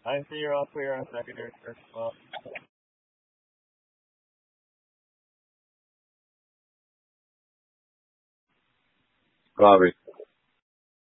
I see you're all clear on secondary search as well. Robbie.